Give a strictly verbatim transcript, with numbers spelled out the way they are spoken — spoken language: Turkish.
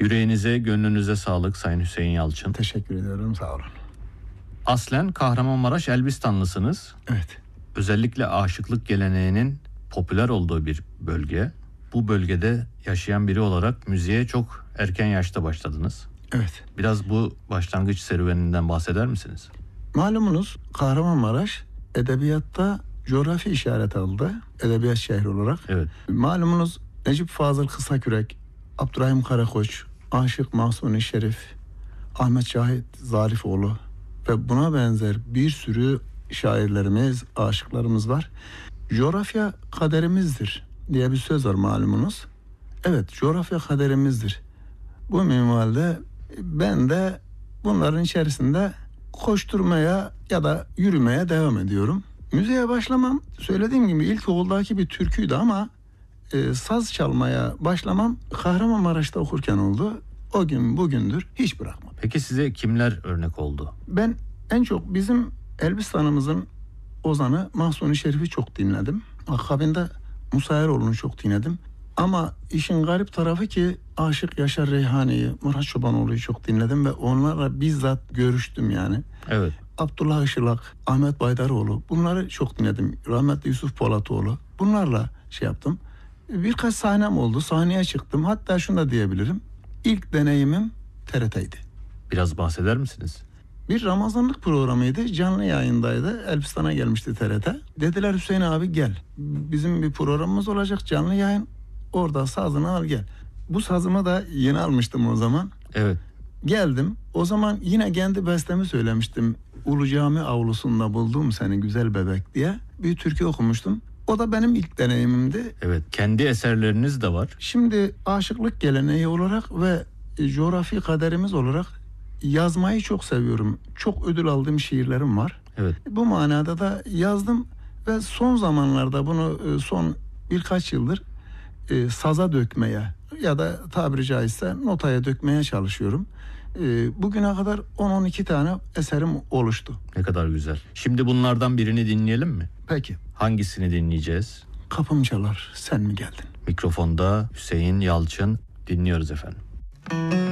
Yüreğinize, gönlünüze sağlık Sayın Hüseyin Yalçın. Teşekkür ediyorum, sağ olun. Aslen Kahramanmaraş Elbistanlısınız. Evet. Özellikle aşıklık geleneğinin popüler olduğu bir bölge. Bu bölgede yaşayan biri olarak müziğe çok erken yaşta başladınız. Evet. Biraz bu başlangıç serüveninden bahseder misiniz? Malumunuz Kahramanmaraş edebiyatta coğrafi işaret aldı. Edebiyat şehri olarak. Evet. Malumunuz Necip Fazıl Kısakürek, Abdurrahim Karakoç, Aşık Mahsuni Şerif, Ahmet Şahit Zarifoğlu ve buna benzer bir sürü şairlerimiz, aşıklarımız var. Coğrafya kaderimizdir diye bir söz var malumunuz. Evet, coğrafya kaderimizdir. Bu minvalde ben de bunların içerisinde koşturmaya ya da yürümeye devam ediyorum. Müziğe başlamam söylediğim gibi ilkokuldaki bir türküydü ama e, saz çalmaya başlamam Kahramanmaraş'ta okurken oldu. O gün bugündür hiç bırakmadım. Peki size kimler örnek oldu? Ben en çok bizim Elbistan'ımızın ozanı Mahsuni Şerif'i çok dinledim. Akabinde Musa Eroğlu'nu çok dinledim. Ama işin garip tarafı ki Aşık Yaşar Reyhani'yi, Murat Çobanoğlu'yu çok dinledim ve onlarla bizzat görüştüm yani. Evet. Abdullah Işılak, Ahmet Baydaroğlu, bunları çok dinledim. Rahmetli Yusuf Polatoğlu. Bunlarla şey yaptım. Birkaç sahnem oldu. Sahneye çıktım. Hatta şunu da diyebilirim. İlk deneyimim T R T'ydi. Biraz bahseder misiniz? Bir Ramazanlık programıydı. Canlı yayındaydı. Elbistan'a gelmişti T R T. Dediler Hüseyin abi gel. Bizim bir programımız olacak canlı yayın. Orada sazını al gel. Bu sazımı da yeni almıştım o zaman. Evet. Geldim. O zaman yine kendi bestemi söylemiştim. Ulu Cami avlusunda buldum seni güzel bebek diye. Bir türkü okumuştum. O da benim ilk deneyimimdi. Evet. Kendi eserleriniz de var. Şimdi aşıklık geleneği olarak ve coğrafi kaderimiz olarak yazmayı çok seviyorum. Çok ödül aldığım şiirlerim var. Evet. Bu manada da yazdım ve son zamanlarda bunu son birkaç yıldır e, saza dökmeye ya da tabiri caizse notaya dökmeye çalışıyorum. E, bugüne kadar on on iki tane eserim oluştu. Ne kadar güzel. Şimdi bunlardan birini dinleyelim mi? Peki. Hangisini dinleyeceğiz? Kapım çalar sen mi geldin? Mikrofonda Hüseyin Yalçın, dinliyoruz efendim.